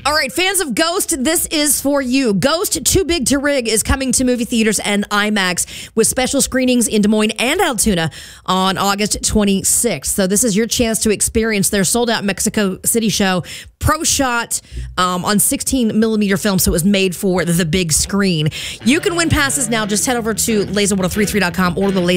All right, fans of Ghost, this is for you. Ghost Too Big to Rig is coming to movie theaters and IMAX with special screenings in Des Moines and Altoona on August 26th. So this is your chance to experience their sold-out Mexico City show, pro shot on 16 millimeter film, so it was made for the big screen. You can win passes now. Just head over to laser1033.com or the